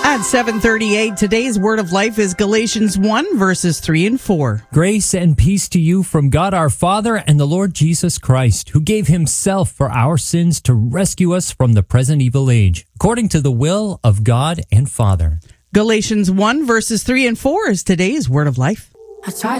At 7:38, today's word of life is Galatians 1, verses 3 and 4. Grace and peace to you from God our Father and the Lord Jesus Christ, who gave himself for our sins to rescue us from the present evil age, according to the will of God and Father. Galatians 1, verses 3 and 4 is today's word of life. I tried